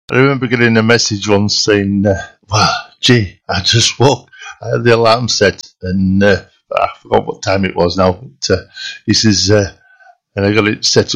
I remember getting a message once saying, well, gee, I just woke. I had the alarm set, and I forgot what time it was now. But he says, and I got it set